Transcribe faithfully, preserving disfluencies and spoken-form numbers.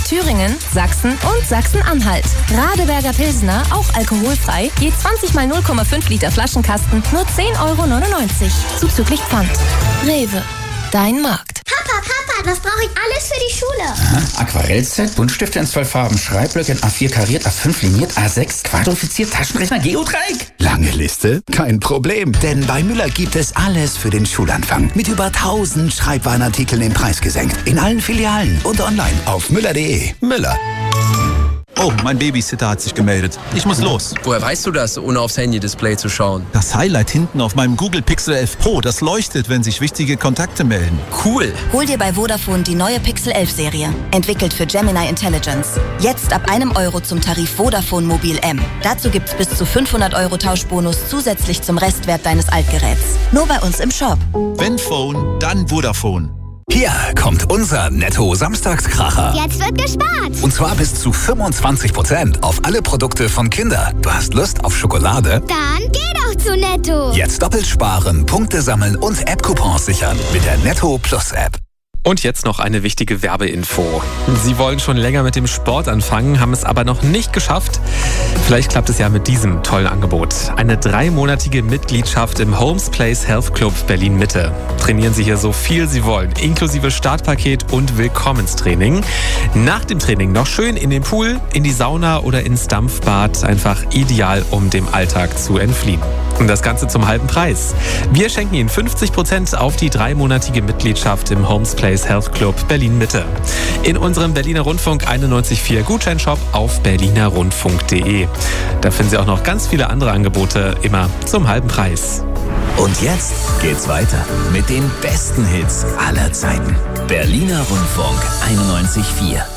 Thüringen, Sachsen und Sachsen-Anhalt. Radeberger Pilsner, auch alkoholfrei, je zwanzig mal null Komma fünf Liter Flaschenkasten, nur zehn Euro neunundneunzig. Zuzüglich Pfand. Rewe. Dein Markt. Papa, Papa, das brauche ich alles für die Schule. Aha. Aquarellset, Buntstifte in zwölf Farben, Schreibblöcke in A vier kariert, A fünf liniert, A sechs quadrifiziert, Taschenrechner, Geodreieck. Lange Liste? Kein Problem, denn bei Müller gibt es alles für den Schulanfang. Mit über tausend Schreibwarenartikeln im Preis gesenkt. In allen Filialen und online auf müller punkt de. Müller. Oh, mein Babysitter hat sich gemeldet. Ich muss los. Woher weißt du das, ohne aufs Handy-Display zu schauen? Das Highlight hinten auf meinem Google Pixel elf Pro, das leuchtet, wenn sich wichtige Kontakte melden. Cool. Hol dir bei Vodafone die neue Pixel elf Serie. Entwickelt für Gemini Intelligence. Jetzt ab einem Euro zum Tarif Vodafone Mobil M. Dazu gibt's bis zu fünfhundert Euro Tauschbonus zusätzlich zum Restwert deines Altgeräts. Nur bei uns im Shop. Wenn Phone, dann Vodafone. Hier kommt unser Netto-Samstagskracher. Jetzt wird gespart. Und zwar bis zu fünfundzwanzig Prozent auf alle Produkte von Kinder. Du hast Lust auf Schokolade? Dann geh doch zu Netto. Jetzt doppelt sparen, Punkte sammeln und App-Coupons sichern mit der Netto Plus App. Und jetzt noch eine wichtige Werbeinfo. Sie wollen schon länger mit dem Sport anfangen, haben es aber noch nicht geschafft. Vielleicht klappt es ja mit diesem tollen Angebot. Eine dreimonatige Mitgliedschaft im Holmes Place Health Club Berlin Mitte. Trainieren Sie hier so viel Sie wollen, inklusive Startpaket und Willkommenstraining. Nach dem Training noch schön in den Pool, in die Sauna oder ins Dampfbad. Einfach ideal, um dem Alltag zu entfliehen. Und das Ganze zum halben Preis. Wir schenken Ihnen fünfzig Prozent auf die dreimonatige Mitgliedschaft im Holmes Place Health Club Berlin Mitte. In unserem Berliner Rundfunk einundneunzig Komma vier Gutscheinshop auf berliner rundfunk punkt de. Da finden Sie auch noch ganz viele andere Angebote, immer zum halben Preis. Und jetzt geht's weiter mit den besten Hits aller Zeiten. Berliner Rundfunk einundneunzig Komma vier.